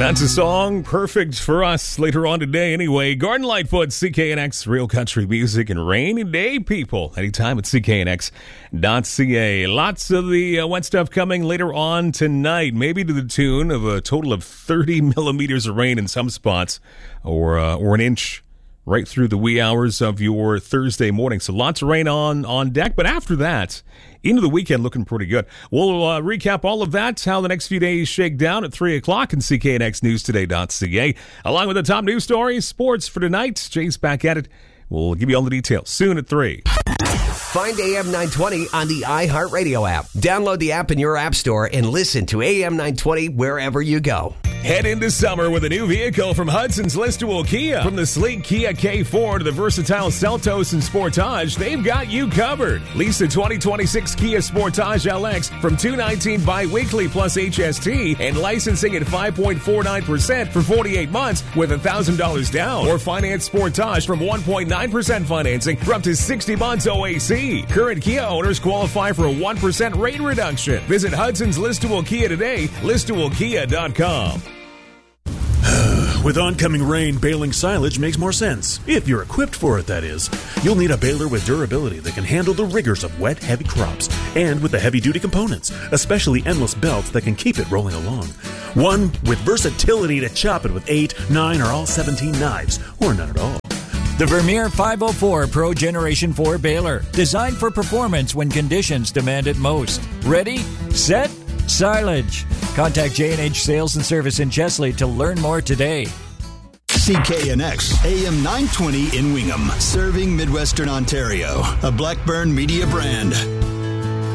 That's a song perfect for us later on today anyway. Gordon Lightfoot, CKNX, real country music and rainy day people. Anytime at cknx.ca. Lots of the wet stuff coming later on tonight, maybe to the tune of a total of 30 millimeters of rain in some spots, or an inch right through the wee hours of your Thursday morning. So lots of rain on deck, but after that, into the weekend looking pretty good. We'll recap all of that, how the next few days shake down at 3 o'clock in cknxnewstoday.ca. Along with the top news stories, sports for tonight. Jay's back at it. We'll give you all the details soon at 3. Find AM 920 on the iHeartRadio app. Download the app in your app store and listen to AM 920 wherever you go. Head into summer with a new vehicle from Hudson's Listowel Kia. From the sleek Kia K4 to the versatile Seltos and Sportage, they've got you covered. Lease the 2026 Kia Sportage LX from $219 bi-weekly plus HST and licensing at 5.49% for 48 months with $1,000 down. Or finance Sportage from 1.9% financing for up to 60 months OAC. Current Kia owners qualify for a 1% rate reduction. Visit Hudson's Listowel Kia today, listowelkia.com. With oncoming rain, baling silage makes more sense. If you're equipped for it, that is. You'll need a baler with durability that can handle the rigors of wet, heavy crops, and with the heavy-duty components, especially endless belts that can keep it rolling along. One with versatility to chop it with 8, 9, or all 17 knives, or none at all. The Vermeer 504 Pro Generation 4 baler, designed for performance when conditions demand it most. Ready, set, silage. Contact J&H Sales and Service in Chesley to learn more today. CKNX, AM 920 in Wingham, serving Midwestern Ontario, a Blackburn Media brand.